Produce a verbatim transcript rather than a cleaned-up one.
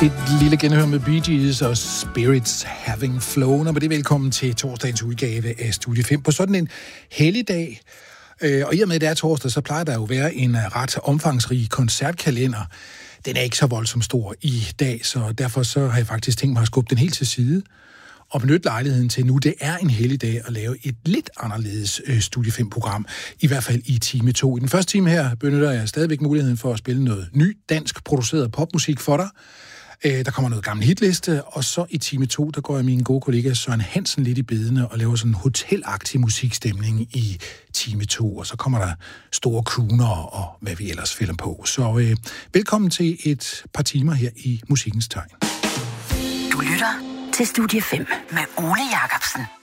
Et lille genhør med Bee Gees og Spirits Having Flown, og med det velkommen til torsdagens udgave af Studie fem på sådan en helligdag. Og i og med, at det er torsdag, så plejer der jo være en ret omfangsrig koncertkalender. Den er ikke så voldsomt stor i dag, så derfor så har jeg faktisk tænkt mig at skubbe den helt til side og benytte lejligheden til nu. Det er en helligdag at lave et lidt anderledes øh, Studie fem-program, i hvert fald i time to. I den første time her benytter jeg stadigvæk muligheden for at spille noget ny dansk produceret popmusik for dig. Øh, der kommer noget gammel hitliste, og så i time to, der går jeg min gode kollega Søren Hansen lidt i bedene og laver sådan en hotelagtig musikstemning i time to, og så kommer der store crooner og hvad vi ellers finder på. Så øh, velkommen til et par timer her i Musikkens Tegn. Du lytter til Studie fem med Ole Jacobsen.